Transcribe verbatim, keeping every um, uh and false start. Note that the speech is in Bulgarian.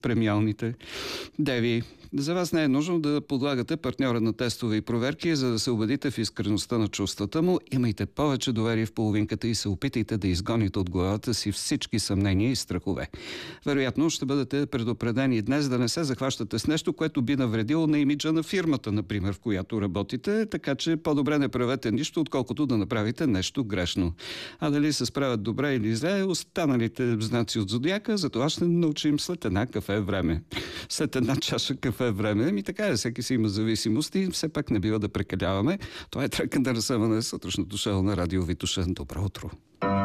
премиалните деви. За вас не е нужно да подлагате партньора на тестове и проверки, за да се убедите в искреността на чувствата му. Имайте повече доверие в половинката и се опитайте да изгоните от главата си всички съмнения и страхове. Вероятно ще бъдете предупредени днес да не се захващате с нещо, което би навредило на имиджа на фирмата, например, в която работите, така че по-добре не правете нищо, отколкото да направите нещо грешно. А дали се справят добре или зле, останалите знаци от зодиака, за това ще научим след една кафе време. След една чаша кафе време. Ми така е, всеки си има зависимости, все пак не бива да прекаляваме. Това е Трека на разсъване, сутрешното шоу на Радио Витоша. Добро утро!